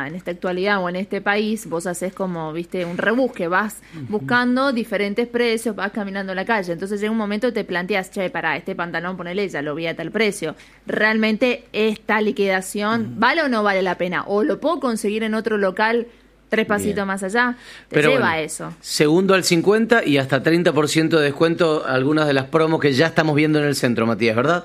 en esta actualidad o en este país, vos haces como, viste, un rebusque, vas buscando diferentes precios, vas caminando en la calle, entonces llega un momento que te planteas, che, pará, este pantalón, ponele, ya lo vi a tal precio, ¿realmente esta liquidación vale o no vale la pena? ¿O lo puedo conseguir en otro local 3 pasitos más allá? Te lleva a eso. Segundo al 50 y hasta 30% de descuento algunas de las promos que ya estamos viendo en el centro, Matías, ¿verdad?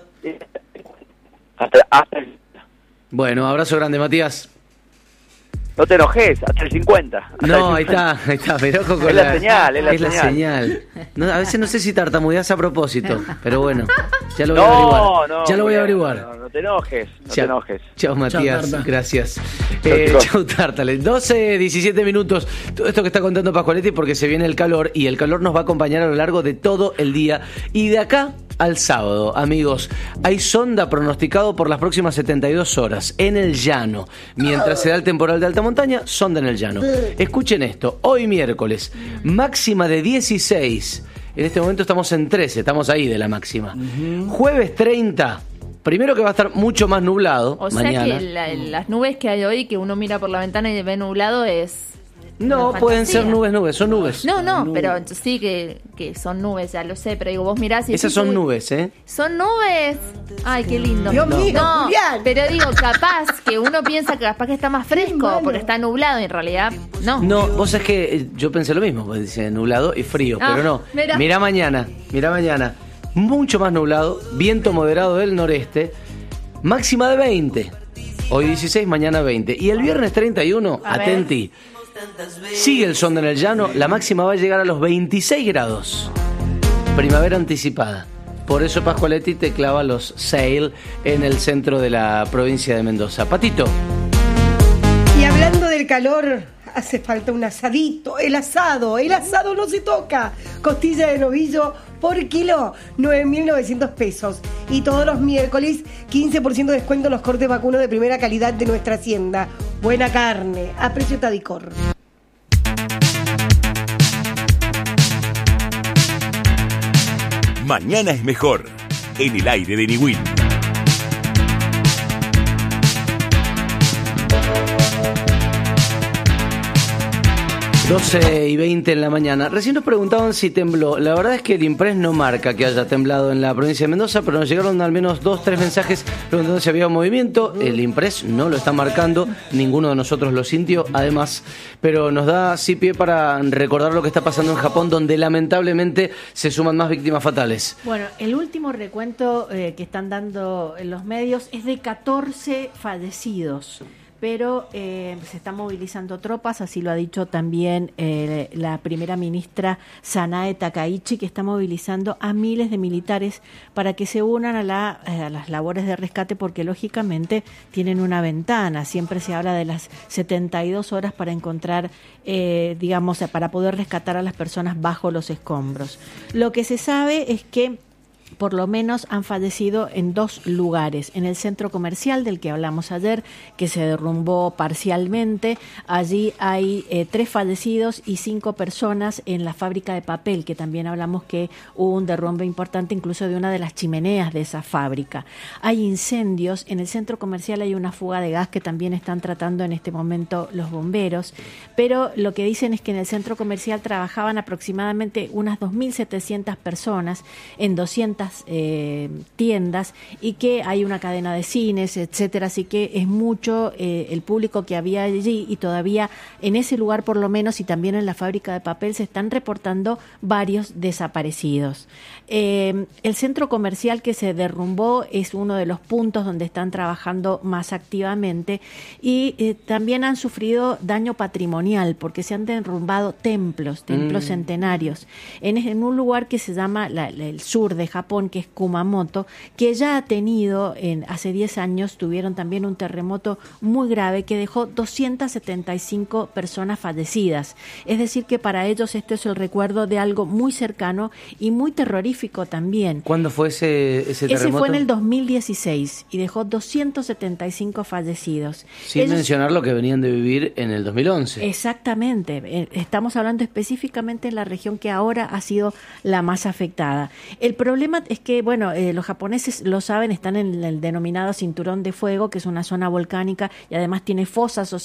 Hasta Bueno, abrazo grande, Matías. no te enojes, hasta el 50. No, ahí está, pero ojo con es la señal, es la señal. No, a veces no sé si tartamudeas a propósito, pero bueno, ya lo voy a averiguar. Ya lo voy a averiguar. No te enojes, te enojes. Chao, Matías, Chao, gracias. Chao, Tártale. 12, 17 minutos. Todo esto que está contando Pascualetti porque se viene el calor y el calor nos va a acompañar a lo largo de todo el día. Y de acá al sábado, amigos, hay sonda pronosticado por las próximas 72 horas en el llano. Mientras se da el temporal de alta montaña, sonda en el llano. Escuchen esto, hoy miércoles, máxima de 16. En este momento estamos en 13, estamos ahí de la máxima. Jueves 30. Primero que va a estar mucho más nublado. O mañana. sea que las nubes que hay hoy, que uno mira por la ventana y ve nublado, es... No, pueden ser nubes, son nubes. No, pero sí que son nubes, ya lo sé, pero digo, vos mirás y... Esas son nubes, ¿eh? Son nubes. Ay, qué lindo. Dios mío, no, Julián. pero digo, capaz que uno piensa que capaz que está más fresco porque está nublado y en realidad no. No, vos sabés que yo pensé lo mismo, pues dice nublado y frío, pero no. Mirá mañana. Mucho más nublado, viento moderado del noreste, máxima de 20. Hoy 16, mañana 20. Y el viernes 31, atenti, sigue el sonda en el llano, la máxima va a llegar a los 26 grados. Primavera anticipada. Por eso Pascualetti te clava los sale en el centro de la provincia de Mendoza. Patito. Y hablando del calor, hace falta un asadito. El asado no se toca. Costilla de novillo por kilo, 9.900 pesos. Y todos los miércoles, 15% de descuento en los cortes vacunos de primera calidad de nuestra hacienda. Buena carne, a precio Tadicor. Mañana es mejor, en el aire de Niwin. 12:20 en la mañana. Recién nos preguntaban si tembló. La verdad es que el Impress no marca que haya temblado en la provincia de Mendoza, pero nos llegaron al menos 2-3 mensajes preguntando si había movimiento. El Impress no lo está marcando, ninguno de nosotros lo sintió, además, pero nos da sí pie para recordar lo que está pasando en Japón, donde lamentablemente se suman más víctimas fatales. Bueno, el último recuento que están dando en los medios es de 14 fallecidos. Pero se están movilizando tropas, así lo ha dicho también la primera ministra Sanae Takaichi, que está movilizando a miles de militares para que se unan a las labores de rescate, porque lógicamente tienen una ventana. Siempre se habla de las 72 horas para encontrar, para poder rescatar a las personas bajo los escombros. Lo que se sabe es que por lo menos han fallecido en 2 lugares. En el centro comercial del que hablamos ayer, que se derrumbó parcialmente, allí hay 3 fallecidos y 5 personas en la fábrica de papel, que también hablamos que hubo un derrumbe importante incluso de una de las chimeneas de esa fábrica. Hay incendios, en el centro comercial hay una fuga de gas que también están tratando en este momento los bomberos, pero lo que dicen es que en el centro comercial trabajaban aproximadamente unas 2.700 personas en 200 tiendas y que hay una cadena de cines, etcétera, así que es mucho el público que había allí, y todavía en ese lugar por lo menos, y también en la fábrica de papel, se están reportando varios desaparecidos. El centro comercial que se derrumbó es uno de los puntos donde están trabajando más activamente, y también han sufrido daño patrimonial porque se han derrumbado templos centenarios en un lugar que se llama el sur de Japón, que es Kumamoto, que ya ha tenido, hace 10 años, tuvieron también un terremoto muy grave que dejó 275 personas fallecidas. Es decir, que para ellos este es el recuerdo de algo muy cercano y muy terrorífico también. ¿Cuándo fue ese terremoto? Ese fue en el 2016 y dejó 275 fallecidos. Sin mencionar lo que venían de vivir en el 2011. Exactamente. Estamos hablando específicamente en la región que ahora ha sido la más afectada. El problema es que, los japoneses lo saben, están en el denominado Cinturón de Fuego, que es una zona volcánica y además tiene fosas